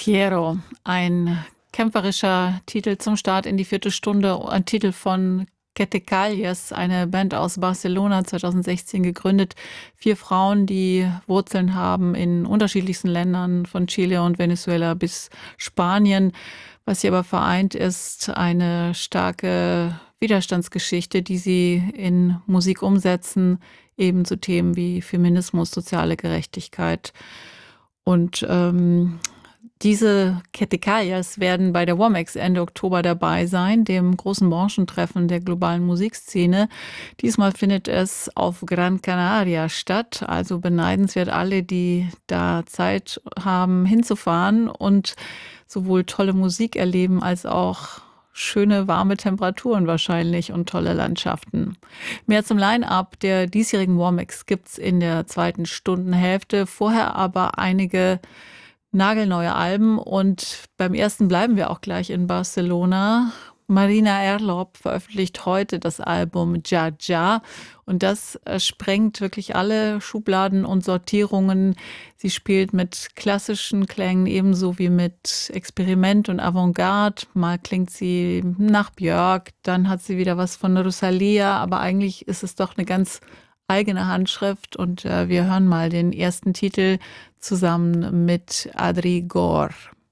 Quiero, ein kämpferischer Titel zum Start in die vierte Stunde, ein Titel von Quetecailles, eine Band aus Barcelona, 2016 gegründet. 4 Frauen, die Wurzeln haben in unterschiedlichsten Ländern, von Chile und Venezuela bis Spanien. Was sie aber vereint, ist eine starke Widerstandsgeschichte, die sie in Musik umsetzen, eben zu Themen wie Feminismus, soziale Gerechtigkeit. Und diese Quetecailles werden bei der Womex Ende Oktober dabei sein, dem großen Branchentreffen der globalen Musikszene. Diesmal findet es auf Gran Canaria statt, also beneidenswert alle, die da Zeit haben, hinzufahren und sowohl tolle Musik erleben als auch schöne, warme Temperaturen wahrscheinlich und tolle Landschaften. Mehr zum Line-Up der diesjährigen Womex gibt's in der zweiten Stundenhälfte. Vorher aber einige nagelneue Alben und beim ersten bleiben wir auch gleich in Barcelona. Marina Erlop veröffentlicht heute das Album Ja Ja und das sprengt wirklich alle Schubladen und Sortierungen. Sie spielt mit klassischen Klängen ebenso wie mit Experiment und Avantgarde. Mal klingt sie nach Björk, dann hat sie wieder was von Rosalia, aber eigentlich ist es doch eine ganz eigene Handschrift und wir hören mal den ersten Titel zusammen mit Adri Gor.